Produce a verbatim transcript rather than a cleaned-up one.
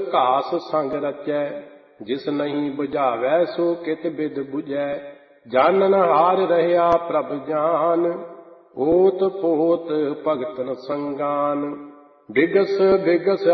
ਘਾਸ ਸੰਗ ਰਚੈ। ਜਿਸ ਨਹੀਂ ਬੁਝਾਵੈ ਸੋ ਕਿਤ ਬਿਦ ਬੁਝੈ। ਜਾਨਨ ਹਾਰ ਰਹਿਆ ਪ੍ਰਭ ਜਾਨ, ਓਤ ਪੋਤ ਭਗਤਨ ਸੰਗਾਨ। ਬਿਗਸ ਬਿਗਸ